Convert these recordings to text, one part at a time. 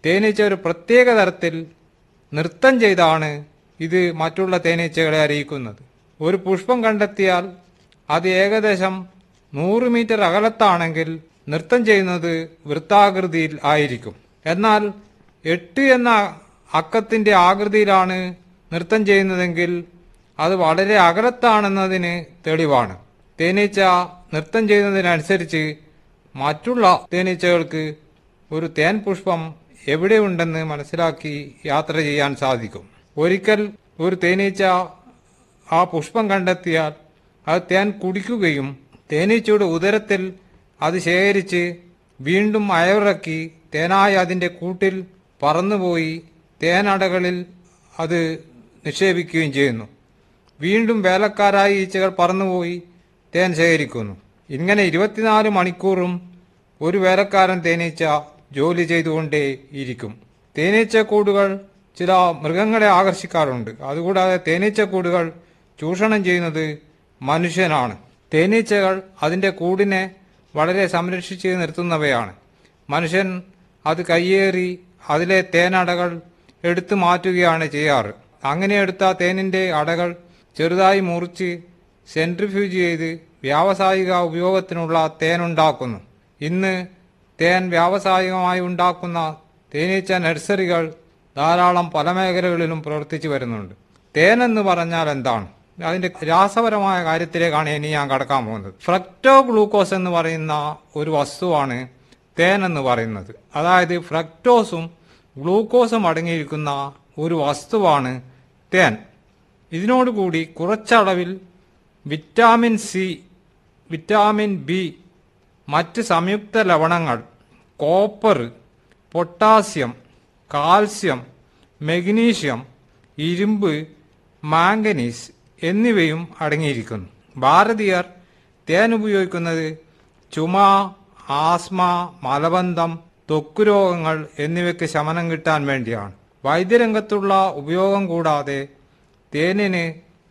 തേനീച്ച ഒരു പ്രത്യേക തരത്തിൽ നൃത്തം ചെയ്താണ് ഇത് മറ്റുള്ള തേനീച്ചകളെ അറിയിക്കുന്നത്. ഒരു പുഷ്പം കണ്ടെത്തിയാൽ അത് ഏകദേശം 100 മീറ്റർ അകലത്താണെങ്കിൽ നൃത്തം ചെയ്യുന്നത് വൃത്താകൃതിയിൽ ആയിരിക്കും. എന്നാൽ 8 എന്ന അക്കത്തിന്റെ ആകൃതിയിലാണ് നൃത്തം ചെയ്യുന്നതെങ്കിൽ അത് വളരെ അകലത്താണെന്നതിന് തെളിവാണ്. തേനീച്ച നൃത്തം ചെയ്യുന്നതിനനുസരിച്ച് മറ്റുള്ള തേനീച്ചകൾക്ക് ഒരു തേൻ പുഷ്പം എവിടെയുണ്ടെന്ന് മനസ്സിലാക്കി യാത്ര ചെയ്യാൻ സാധിക്കും. ഒരിക്കൽ ഒരു തേനീച്ച ആ പുഷ്പം കണ്ടെത്തിയാൽ അത് തേൻ കുടിക്കുകയും തേനീച്ചയുടെ ഉദരത്തിൽ അത് ശേഖരിച്ച് വീണ്ടും അയവിറക്കി തേനായി അതിന്റെ കൂട്ടിൽ പറന്നുപോയി തേനടകളിൽ അത് നിക്ഷേപിക്കുകയും ചെയ്യുന്നു. വീണ്ടും വേലക്കാരായ ഈച്ചകൾ പറന്നുപോയി തേൻ ശേഖരിക്കുന്നു. ഇങ്ങനെ 24 മണിക്കൂറും ഒരു വേലക്കാരൻ തേനീച്ച ജോലി ചെയ്തുകൊണ്ടേയിരിക്കും. തേനീച്ചക്കൂടുകൾ ചില മൃഗങ്ങളെ ആകർഷിക്കാറുണ്ട്. അതുകൂടാതെ തേനീച്ചക്കൂടുകൾ ചൂഷണം ചെയ്യുന്നത് മനുഷ്യനാണ്. തേനീച്ചകൾ അതിന്റെ കൂടിനെ വളരെ സംരക്ഷിച്ച് നിർത്തുന്നവയാണ്. മനുഷ്യൻ അത് കയ്യേറി അതിലെ തേനടകൾ എടുത്തു മാറ്റുകയാണ് ചെയ്യാറ്. അങ്ങനെ എടുത്ത തേനിന്റെ അടകൾ ചെറുതായി മുറിച്ച് സെൻട്രിഫ്യൂജ് ചെയ്ത് വ്യാവസായിക ഉപയോഗത്തിനുള്ള തേനുണ്ടാക്കുന്നു. ഇന്ന് തേൻ വ്യാവസായികമായി ഉണ്ടാക്കുന്ന തേനീച്ച നഴ്സറികൾ ധാരാളം പല മേഖലകളിലും പ്രവർത്തിച്ചു വരുന്നുണ്ട്. തേൻ എന്ന് പറഞ്ഞാൽ എന്താണ്? അതിന്റെ രാസപരമായ കാര്യത്തിലേക്കാണ് ഇനി ഞാൻ കടക്കാൻ പോകുന്നത്. ഫ്രക്ടോ ഗ്ലൂക്കോസ് എന്ന് പറയുന്ന ഒരു വസ്തുവാണ് തേൻ എന്ന് പറയുന്നത്. അതായത് ഫ്രക്ടോസും ഗ്ലൂക്കോസും അടങ്ങിയിരിക്കുന്ന ഒരു വസ്തുവാണ് തേൻ. ഇതിനോടുകൂടി കുറച്ചളവിൽ വിറ്റാമിൻ സി, വിറ്റാമിൻ ബി, മറ്റ് സംയുക്ത ലവണങ്ങൾ, കോപ്പർ, പൊട്ടാസ്യം, കാൽസ്യം, മഗ്നീഷ്യം, ഇരുമ്പ്, മാംഗനീസ് എന്നിവയും അടങ്ങിയിരിക്കുന്നു. ഭാരതീയർ തേൻ ഉപയോഗിക്കുന്നത് ചുമ, ആസ്മ, മലബന്ധം, ത്വക്ക് രോഗങ്ങൾ എന്നിവയ്ക്ക് ശമനം കിട്ടാൻ വേണ്ടിയാണ്. വൈദ്യരംഗത്തുള്ള ഉപയോഗം കൂടാതെ തേനിന്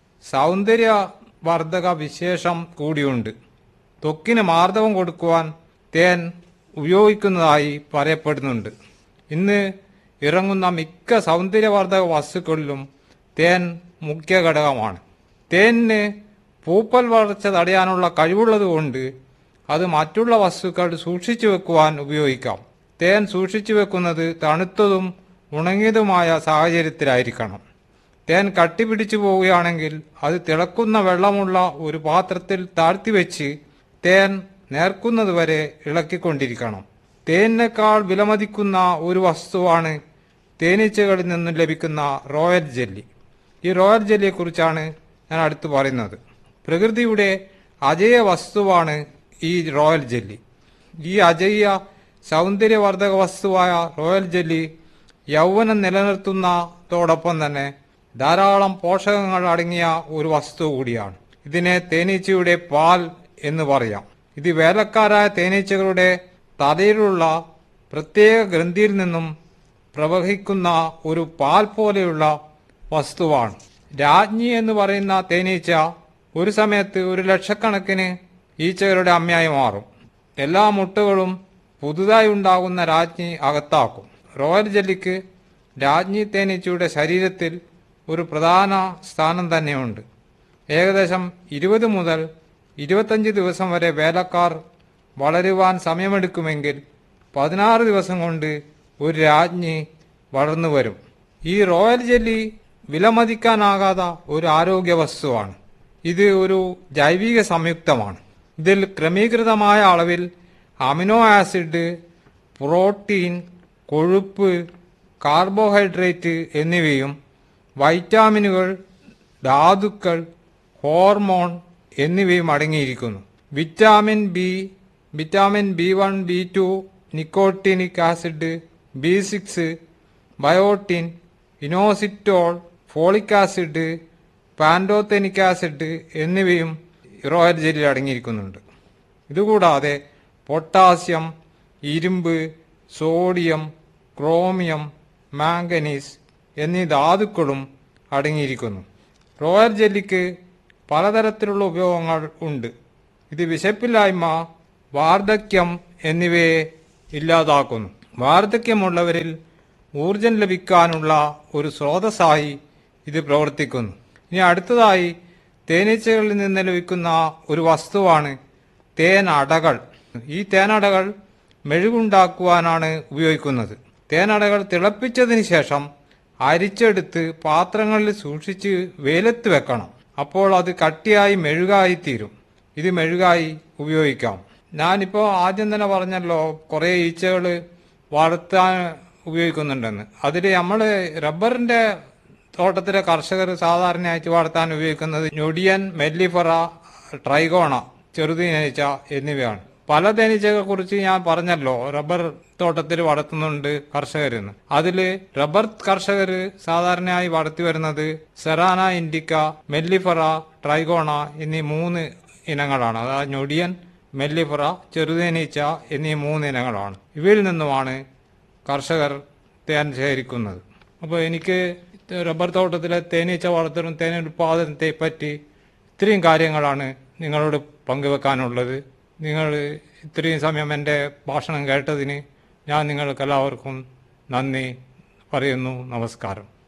സൗന്ദര്യവർദ്ധക വിശേഷം കൂടിയുണ്ട്. ത്വക്കിന് മാർദ്ദവം കൊടുക്കുവാൻ തേൻ ഉപയോഗിക്കുന്നതായി പറയപ്പെടുന്നുണ്ട്. ഇന്ന് ഇറങ്ങുന്ന മിക്ക സൗന്ദര്യവർദ്ധക വസ്തുക്കളിലും തേൻ മുഖ്യ ഘടകമാണ്. തേനിന് പൂപ്പൽ വളർച്ച തടയാനുള്ള കഴിവുള്ളതുകൊണ്ട് അത് മറ്റുള്ള വസ്തുക്കൾ സൂക്ഷിച്ചു വെക്കുവാൻ ഉപയോഗിക്കാം. തേൻ സൂക്ഷിച്ചു വെക്കുന്നത് തണുത്തതും ഉണങ്ങിയതുമായ സാഹചര്യത്തിലായിരിക്കണം. തേൻ കട്ടിപിടിച്ചു പോവുകയാണെങ്കിൽ അത് തിളക്കുന്ന വെള്ളമുള്ള ഒരു പാത്രത്തിൽ താഴ്ത്തിവെച്ച് തേൻ നേർക്കുന്നതുവരെ ഇളക്കിക്കൊണ്ടിരിക്കണം. തേനിനേക്കാൾ വിലമതിക്കുന്ന ഒരു വസ്തുവാണ് തേനീച്ചകളിൽ നിന്നും ലഭിക്കുന്ന റോയൽ ജെല്ലി. ഈ റോയൽ ജെല്ലിയെക്കുറിച്ചാണ് ഞാൻ അടുത്ത് പറയുന്നത്. പ്രകൃതിയുടെ അജയ്യ വസ്തുവാണ് ഈ റോയൽ ജെല്ലി. ഈ അജയ്യ സൗന്ദര്യവർദ്ധക വസ്തുവായ റോയൽ ജെല്ലി യൗവനം നിലനിർത്തുന്നതോടൊപ്പം തന്നെ ധാരാളം പോഷകങ്ങൾ അടങ്ങിയ ഒരു വസ്തു കൂടിയാണ്. ഇതിനെ തേനീച്ചയുടെ പാൽ എന്ന് പറയാം. ഇത് വേലക്കാരായ തേനീച്ചകളുടെ തലയിലുള്ള പ്രത്യേക ഗ്രന്ഥിയിൽ നിന്നും പ്രവഹിക്കുന്ന ഒരു പാൽ പോലെയുള്ള വസ്തുവാണ്. രാജ്ഞി എന്ന് പറയുന്ന തേനീച്ച ഒരു സമയത്ത് 1,00,000 ഈച്ചകളുടെ അമ്മയായി മാറും. എല്ലാ മുട്ടകളും പുതുതായി ഉണ്ടാകുന്ന രാജ്ഞി അകത്താക്കും. റോയൽ ജെല്ലിക്ക് രാജ്ഞി തേനീച്ചയുടെ ശരീരത്തിൽ ഒരു പ്രധാന സ്ഥാനം തന്നെയുണ്ട്. ഏകദേശം 20 മുതൽ 25 ദിവസം വരെ വേലക്കാർ വളരുവാൻ സമയമെടുക്കുമെങ്കിൽ 16 ദിവസം കൊണ്ട് ഒരു രാജ്ഞി വളർന്നു വരും. ഈ റോയൽ ജെല്ലി വിലമതിക്കാനാകാത്ത ഒരു ആരോഗ്യ വസ്തുവാണ്. ഇത് ഒരു ജൈവിക സംയുക്തമാണ്. ഇതിൽ ക്രമീകൃതമായ അളവിൽ അമിനോ ആസിഡ്, പ്രോട്ടീൻ, കൊഴുപ്പ്, കാർബോഹൈഡ്രേറ്റ് എന്നിവയും വൈറ്റാമിനുകൾ, ധാതുക്കൾ, ഹോർമോൺ എന്നിവയും അടങ്ങിയിരിക്കുന്നു. Vitamin B, vitamin B1, B2, nicotinic acid, B6, biotin, inositol, folic acid, pantothenic acid എന്നിവയും റോയൽ ജെല്ലിയിൽ അടങ്ങിയിരിക്കുന്നുണ്ട്. ഇതുകൂടാതെ പൊട്ടാസ്യം, ഇരുമ്പ്, സോഡിയം, ക്രോമിയം, മാംഗനീസ് എന്നീ ധാതുക്കളും അടങ്ങിയിരിക്കുന്നു. റോയൽ ജെല്ലിക്ക് പലതരത്തിലുള്ള ഉപയോഗങ്ങൾ ഉണ്ട്. ഇത് വിശപ്പില്ലായ്മ, വാർദ്ധക്യം എന്നിവയെ ഇല്ലാതാക്കുന്നു. വാർദ്ധക്യമുള്ളവരിൽ ഊർജം ലഭിക്കാനുള്ള ഒരു സ്രോതസ്സായി ഇത് പ്രവർത്തിക്കുന്നു. ഇനി അടുത്തതായി തേനീച്ചകളിൽ നിന്ന് ലഭിക്കുന്ന ഒരു വസ്തുവാണ് തേനടകൾ. ഈ തേനടകൾ മെഴുകുണ്ടാക്കുവാനാണ് ഉപയോഗിക്കുന്നത്. തേനടകൾ തിളപ്പിച്ചതിന് ശേഷം അരിച്ചെടുത്ത് പാത്രങ്ങളിൽ സൂക്ഷിച്ച് വെയിലത്ത് വെക്കണം. അപ്പോൾ അത് കട്ടിയായി മെഴുകായി തീരും. ഇത് മെഴുകായി ഉപയോഗിക്കാം. ഞാനിപ്പോൾ ആദ്യം തന്നെ പറഞ്ഞല്ലോ കുറേ ഈച്ചകൾ വളർത്താൻ ഉപയോഗിക്കുന്നുണ്ടെന്ന്. അതിൽ നമ്മൾ റബ്ബറിന്റെ തോട്ടത്തിലെ കർഷകർ സാധാരണയായിട്ട് വളർത്താൻ ഉപയോഗിക്കുന്നത് ഞൊടിയൻ, മെല്ലിഫറ, ട്രൈഗോണ, ചെറുതേനീച്ച എന്നിവയാണ്. പല തേനീച്ചകളെ കുറിച്ച് ഞാൻ പറഞ്ഞല്ലോ റബ്ബർ തോട്ടത്തിൽ വളർത്തുന്നുണ്ട് കർഷകരെന്ന്. അതിൽ റബ്ബർ കർഷകർ സാധാരണയായി വളർത്തി വരുന്നത് സെറാന ഇൻഡിക്ക, മെല്ലിഫറ, ട്രൈഗോണ എന്നീ 3 ഇനങ്ങളാണ്. അതായത് ഞൊടിയൻ, മെല്ലിഫറ, ചെറുതേനീച്ച എന്നീ 3 ഇനങ്ങളാണ്. ഇവയിൽ നിന്നുമാണ് കർഷകർ തേൻ ശേഖരിക്കുന്നത്. അപ്പോൾ എനിക്ക് റബ്ബർ തോട്ടത്തിലെ തേനീച്ച വളർത്തലും തേൻ ഉൽപാദനത്തെ പറ്റി ഇത്രയും കാര്യങ്ങളാണ് നിങ്ങളോട് പങ്കുവെക്കാനുള്ളത്. നിങ്ങൾ ഇത്രയും സമയം എൻ്റെ ഭാഷണം കേട്ടതിന് ഞാൻ നിങ്ങൾക്കെല്ലാവർക്കും നന്ദി പറയുന്നു. നമസ്കാരം.